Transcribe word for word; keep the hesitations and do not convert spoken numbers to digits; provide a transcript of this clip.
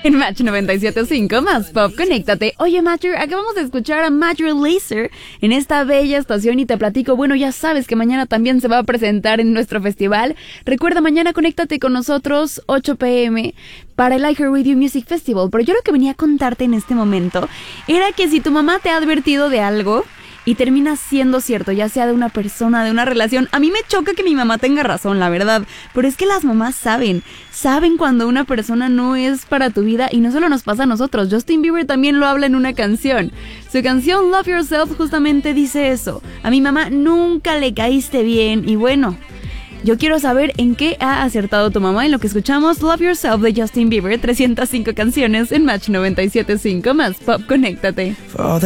En Match noventa y siete punto cinco, más pop, conéctate. Oye, Matcher, acabamos de escuchar a Matcher Lazer en esta bella estación y te platico, bueno, ya sabes que mañana también se va a presentar en nuestro festival. Recuerda, mañana conéctate con nosotros, ocho pm, para el iHeartRadio Music Festival. Pero yo lo que venía a contarte en este momento era que si tu mamá te ha advertido de algo y termina siendo cierto, ya sea de una persona, de una relación. A mí me choca que mi mamá tenga razón, la verdad. Pero es que las mamás saben, saben cuando una persona no es para tu vida. Y no solo nos pasa a nosotros, Justin Bieber también lo habla en una canción. Su canción Love Yourself justamente dice eso. A mi mamá nunca le caíste bien. Y bueno, yo quiero saber en qué ha acertado tu mamá en lo que escuchamos Love Yourself de Justin Bieber. trescientas cinco canciones en Match noventa y siete punto cinco, más pop, conéctate. For all the